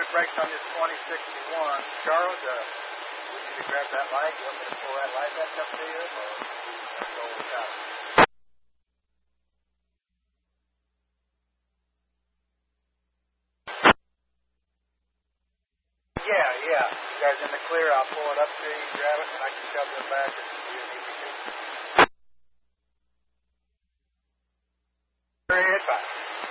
brakes on this 2061. Charles, we need to grab that light. You want me to pull that light back up to you, or go without? Yeah. You guys in the clear? I'll pull it up to you, grab it, and I can shove it back if you need me to. Very advised.